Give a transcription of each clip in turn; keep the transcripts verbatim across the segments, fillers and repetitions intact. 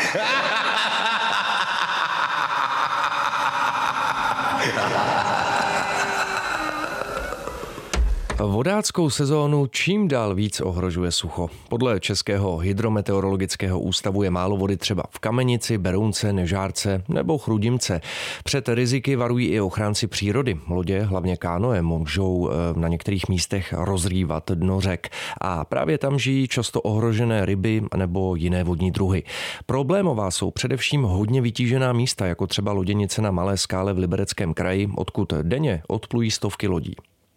Vodáckou sezónu čím dál víc ohrožuje sucho. Podle Českého hydrometeorologického ústavu je málo vody třeba v Kamenici, Berounce, Nežárce nebo Chrudimce. Před riziky varují i ochránci přírody. Lodě, hlavně kánoe, můžou na některých místech rozrývat dno řek. A právě tam žijí často ohrožené ryby nebo jiné vodní druhy. Problémová jsou především hodně vytížená místa, jako třeba loděnice na Malé Skále v Libereckém kraji, odkud denně odplují stovky lodí.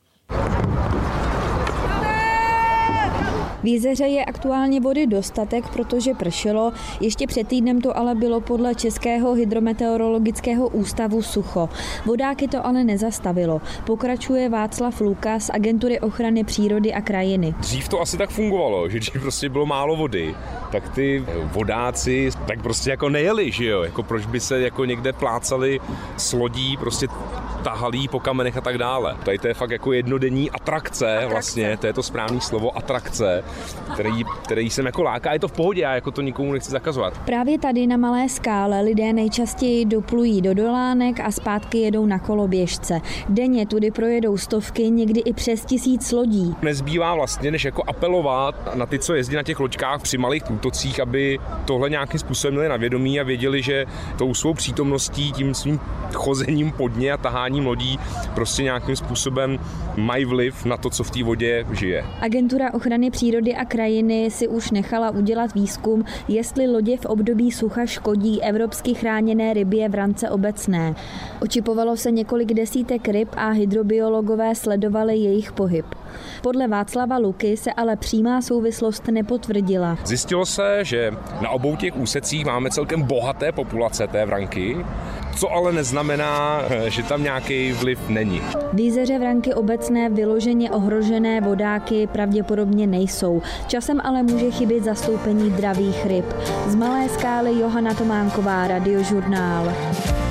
V jezeře je aktuálně vody dostatek, protože pršelo. Ještě před týdnem to ale bylo podle Českého hydrometeorologického ústavu sucho. Vodáky to ale nezastavilo. Pokračuje Václav Luka z Agentury ochrany přírody a krajiny. Dřív to asi tak fungovalo, že když prostě bylo málo vody, tak ty vodáci tak prostě jako nejeli, že jo? Jako proč by se jako někde plácali s lodí, prostě tahalí po kamenech a tak dále. Tady to je fakt jako jednodenní atrakce, atrakce. Vlastně, to je to správné slovo, atrakce, který, který jsem jako láká, je to v pohodě, já jako to nikomu nechci zakazovat. Právě tady na Malé Skále lidé nejčastěji doplují do Dolánek a zpátky jedou na koloběžce. Denně tudy projedou stovky, někdy i přes tisíc lodí. Nezbývá vlastně, než jako apelovat na ty, co jezdí na těch loďkách při malých útocích, aby tohle nějakým způsobem měli na vědomí a věděli, že tou svou přítomností, tím svým chozením pod ně a taháním lodí prostě nějakým způsobem mají vliv na to, co v té vodě žije. Agentura ochrany přírody a krajiny si už nechala udělat výzkum, jestli lodě v období sucha škodí evropsky chráněné rybě vrance obecné. Očipovalo se několik desítek ryb a hydrobiologové sledovali jejich pohyb. Podle Václava Luky se ale přímá souvislost nepotvrdila. Zjistilo se, že na obou těch úsecích máme celkem bohaté populace té vranky, co ale neznamená, že tam nějaký vliv není. V jezeře vranky obecné vyloženě ohrožené vodáky pravděpodobně nejsou. Časem ale může chybět zastoupení dravých ryb. Z Malé Skály Johana Tománková, Radiožurnál.